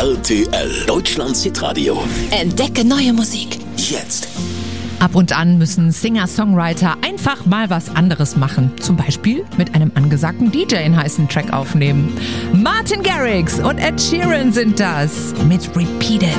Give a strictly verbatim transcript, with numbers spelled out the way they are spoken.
R T L, Deutschlands Hitradio. Entdecke neue Musik. Jetzt. Ab und an müssen Singer-Songwriter einfach mal was anderes machen. Zum Beispiel mit einem angesagten D J einen heißen Track aufnehmen. Martin Garrix und Ed Sheeran sind das mit Repeated.